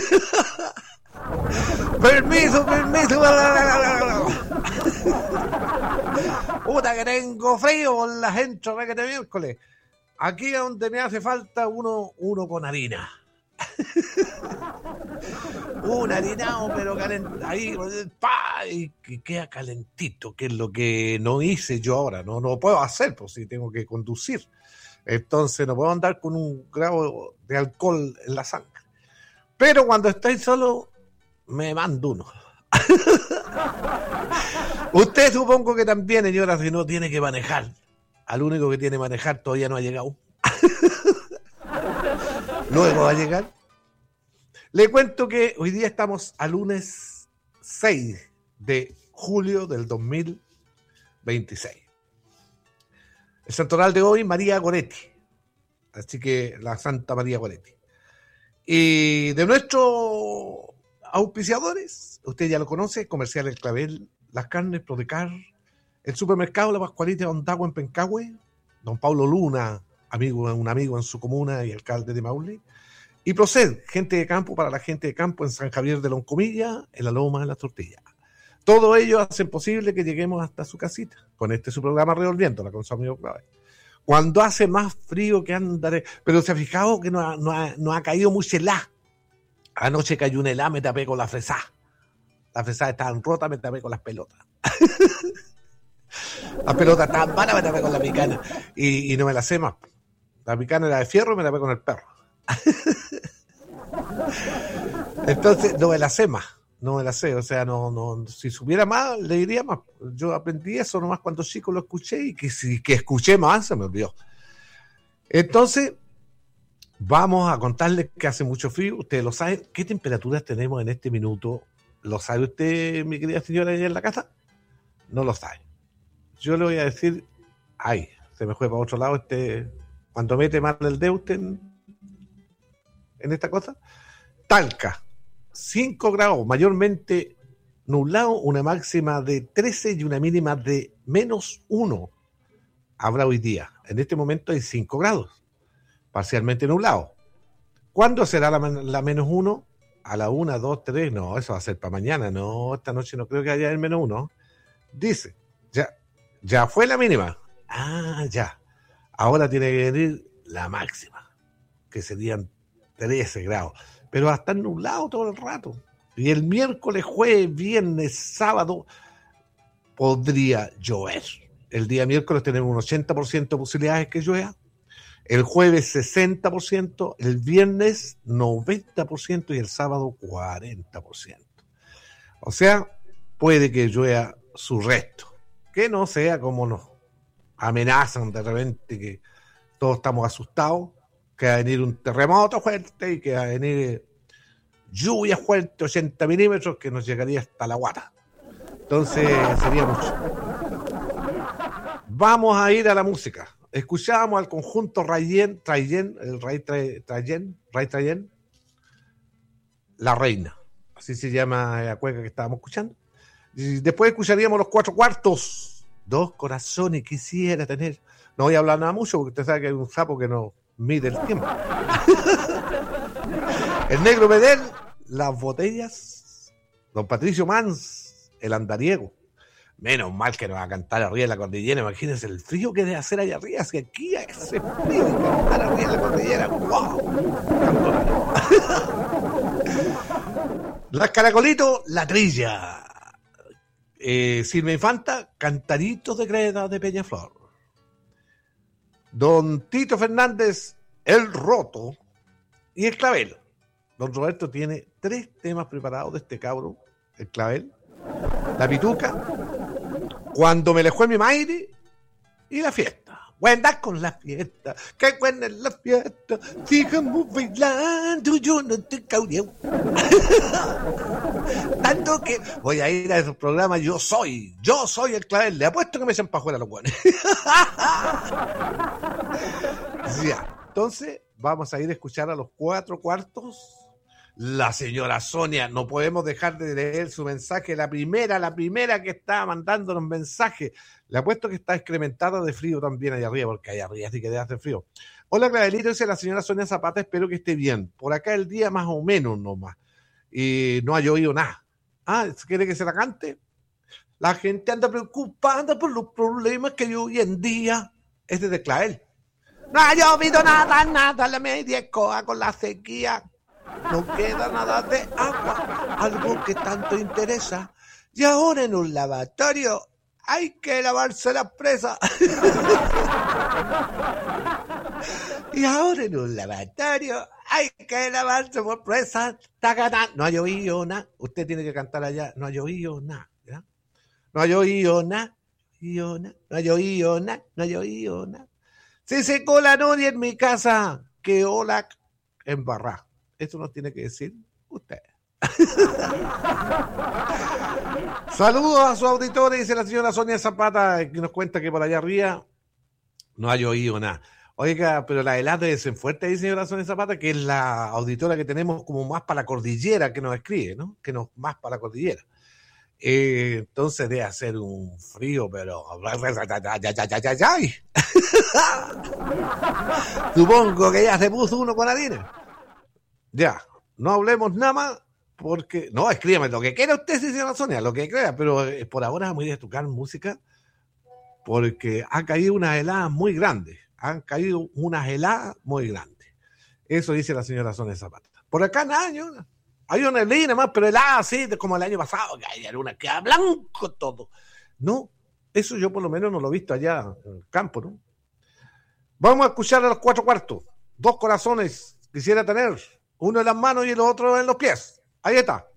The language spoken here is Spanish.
Permiso. Puta que tengo frío con las entras que te miércoles. Aquí es donde me hace falta uno con harina. Un harinado, pero ahí, y que queda calentito, que es lo que no hice yo ahora. No puedo hacer, pues si tengo que conducir. Entonces no puedo andar con un grado de alcohol en la sangre. Pero cuando estoy solo, me mando uno. Usted supongo que también, señora, si no tiene que manejar. Al único que tiene que manejar todavía no ha llegado. Luego va a llegar. Le cuento que hoy día estamos a lunes 6 de julio del 2026. El santoral de hoy, María Goretti. Así que la Santa María Goretti. Y de nuestros auspiciadores, usted ya lo conoce, Comercial El Clavel, Las Carnes Prodecar, el Supermercado La Pascualita de Ondagua en Pencahue, don Pablo Luna, un amigo en su comuna y alcalde de Maule, y Proced, gente de campo para la gente de campo en San Javier de Loncomilla, en la Loma de las Tortillas. Todo ello hacen posible que lleguemos hasta su casita, con su programa Revolviéndola, con su amigo Clavel. Cuando hace más frío que andaré, pero se ha fijado que no ha caído mucha helada. Anoche cayó una helada, me tapé con la fresada. Las fresadas estaban rotas, me tapé con las pelotas. Las pelotas estaban malas, me tapé con la picana. Y no me la sé más. La picana era de fierro y me tapé con el perro. Entonces, no me la sé más. No me la sé, o sea, no, si supiera más, le diría más. Yo aprendí eso nomás cuando chico lo escuché y que escuché más se me olvidó. Entonces, vamos a contarles que hace mucho frío. Ustedes lo saben. ¿Qué temperaturas tenemos en este minuto? ¿Lo sabe usted, mi querida señora, allá en la casa? No lo sabe. Yo le voy a decir, se me fue para otro lado cuando mete mal el dedo usted en esta cosa. Talca. 5 grados, mayormente nublado, una máxima de 13 y una mínima de -1 habrá hoy día. En este momento hay 5 grados, parcialmente nublado. ¿Cuándo será la -1? A la 1, 2, 3, no, eso va a ser para mañana, no, esta noche no creo que haya el -1. Dice, ya fue la mínima. Ya. Ahora tiene que venir la máxima, que serían 13 grados. Pero va a estar nublado todo el rato. Y el miércoles, jueves, viernes, sábado, podría llover. El día miércoles tenemos un 80% de posibilidades que llueva. El jueves 60%, el viernes 90% y el sábado 40%. O sea, puede que llueva su resto. Que no sea como nos amenazan de repente, que todos estamos asustados, que va a venir un terremoto fuerte y que va a venir lluvia fuerte, 80 milímetros, que nos llegaría hasta la guata. Entonces sería mucho. Vamos a ir a la música. Escuchábamos al conjunto Trayen, La Reina. Así se llama la cueca que estábamos escuchando. Y después escucharíamos Los Cuatro Cuartos. 2 corazones quisiera tener. No voy a hablar nada mucho porque usted sabe que hay un sapo que no mide el tiempo. El Negro Medel, Las Botellas, don Patricio Mans, El Andariego. Menos mal que nos va a cantar arriba de la cordillera. Imagínense el frío que debe hacer allá arriba. Si aquí hace frío y cantar arriba de la cordillera. ¡Wow! Las Caracolitos, La Trilla. Silvia Infanta, Cantaritos de Greda de Peñaflor. Don Tito Fernández, El Roto y El Clavel. Don Roberto tiene 3 temas preparados de este cabro, El Clavel, La Pituca, Cuando me alejó mi madre y La Fiesta. Buena con la fiesta, qué buena es la fiesta, sigamos bailando, yo no te caureo. Tanto que voy a ir a esos programas, yo soy El Clavel, le apuesto que me echan para afuera los buenos. Ya, entonces vamos a ir a escuchar a Los Cuatro Cuartos. La señora Sonia, no podemos dejar de leer su mensaje, la primera que está mandando los mensajes. Le apuesto que está excrementada de frío también allá arriba, porque allá arriba sí que debe hacer frío. Hola, Clavelito, dice la señora Sonia Zapata, espero que esté bien. Por acá el día más o menos nomás. y no ha llovido nada. Ah, ¿quiere que se la cante? La gente anda preocupada por los problemas que hay hoy en día. Es de Clavel. No ha llovido nada, la media escoba con la sequía. No queda nada de agua, algo que tanto interesa. Y ahora en un lavatorio hay que lavarse las presas. Y ahora en un lavatorio hay que lavarse por presas. No ha llovido nada. Usted tiene que cantar allá. No ha llovido nada. ¿Ya? No ha llovido nada. No ha llovido nada. No ha llovido nada. Se secó la noria en mi casa. Que hola embarrá. Eso nos tiene que decir usted. Saludos a su auditor, dice la señora Sonia Zapata, que nos cuenta que por allá arriba no ha llovido nada. Oiga, pero la helada de Cienfuegos, dice señora Sonia Zapata, que es la auditora que tenemos como más para la cordillera que nos escribe, ¿no? Que nos más para la cordillera. Entonces debe hacer un frío, pero supongo que ya se puso uno con harina. Ya, no hablemos nada más, porque... No, escríbame lo que quiera usted, señora Sonia, lo que crea, pero por ahora voy a tocar música, porque han caído unas heladas muy grandes. Eso dice la señora Sonia Zapata. Por acá nada, hay una helada más, pero helada así, como el año pasado, que hay una que queda blanco todo. No, eso yo por lo menos no lo he visto allá en el campo, ¿no? Vamos a escuchar a los 4/4. 2 corazones quisiera tener. Uno en las manos y el otro en los pies. Ahí está.